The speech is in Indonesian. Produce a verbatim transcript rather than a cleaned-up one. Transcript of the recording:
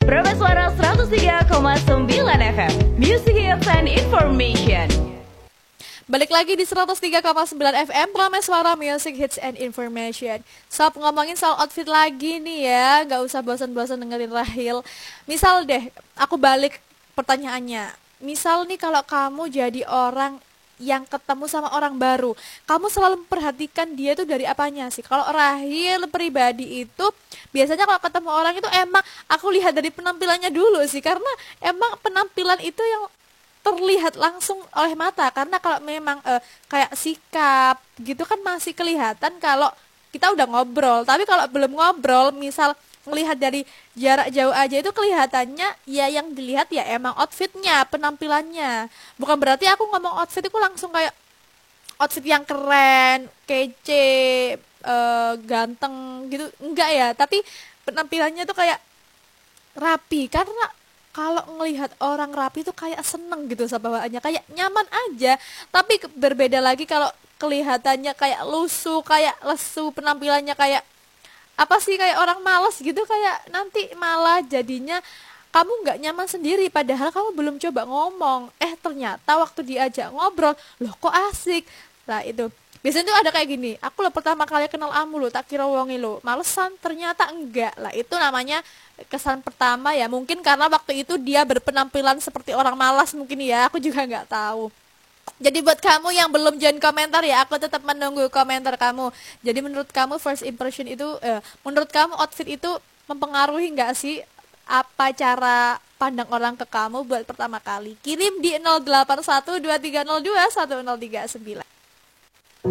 Prima Suara seratus tiga koma sembilan F M, Music Hits and Information. Balik lagi di seratus tiga koma sembilan F M, Prima Suara Music Hits and Information. Sob, ngomongin soal outfit lagi nih ya, gak usah bosan-bosan dengerin Rahil. Misal deh, aku balik pertanyaannya. Misal nih kalau kamu jadi orang yang ketemu sama orang baru, kamu selalu memperhatikan dia itu dari apanya sih? Kalau Rahil pribadi itu biasanya kalau ketemu orang itu emang aku lihat dari penampilannya dulu sih, karena emang penampilan itu yang terlihat langsung oleh mata. Karena kalau memang eh, kayak sikap gitu kan masih kelihatan kalau kita udah ngobrol, tapi kalau belum ngobrol, misal melihat dari jarak jauh aja itu kelihatannya ya yang dilihat ya emang outfitnya, penampilannya. Bukan berarti aku ngomong outfit itu langsung kayak outfit yang keren, kece, uh, ganteng gitu, enggak ya. Tapi penampilannya tuh kayak rapi, karena kalau ngelihat orang rapi tuh kayak seneng gitu sama bawaannya, kayak nyaman aja. Tapi berbeda lagi kalau kelihatannya kayak lusuh, kayak lesu, penampilannya kayak apa sih, kayak orang malas gitu, kayak nanti malah jadinya kamu nggak nyaman sendiri, padahal kamu belum coba ngomong, eh ternyata waktu diajak ngobrol, loh kok asik. Nah itu biasanya tuh ada kayak gini, aku lo pertama kali kenal amu lo, tak kira wongi lo malesan, ternyata enggak. Lah itu namanya kesan pertama ya, mungkin karena waktu itu dia berpenampilan seperti orang malas mungkin ya, aku juga nggak tahu. Jadi buat kamu yang belum join komentar ya, aku tetap menunggu komentar kamu. Jadi menurut kamu first impression itu, eh, menurut kamu outfit itu mempengaruhi nggak sih apa cara pandang orang ke kamu buat pertama kali? Kirim di nol delapan satu dua tiga nol dua satu nol tiga sembilan.